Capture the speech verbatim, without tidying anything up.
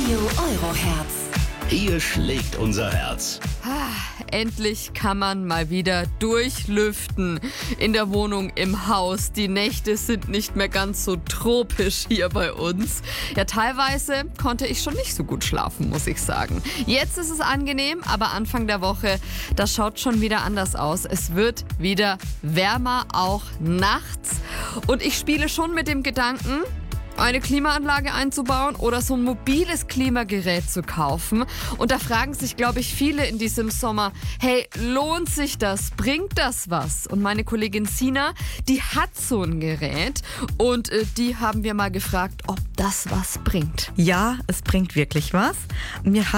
Radio Euroherz. Hier schlägt unser Herz. Ah, endlich kann man mal wieder durchlüften. In der Wohnung, im Haus. Die Nächte sind nicht mehr ganz so tropisch hier bei uns. Ja, teilweise konnte ich schon nicht so gut schlafen, muss ich sagen. Jetzt ist es angenehm, aber Anfang der Woche, das schaut schon wieder anders aus. Es wird wieder wärmer, auch nachts. Und ich spiele schon mit dem Gedanken, eine Klimaanlage einzubauen oder so ein mobiles Klimagerät zu kaufen. Und da fragen sich, glaube ich, viele in diesem Sommer, hey, lohnt sich das? Bringt das was? Und meine Kollegin Sina, die hat so ein Gerät und äh, die haben wir mal gefragt, ob das was bringt. Ja, es bringt wirklich was. Wir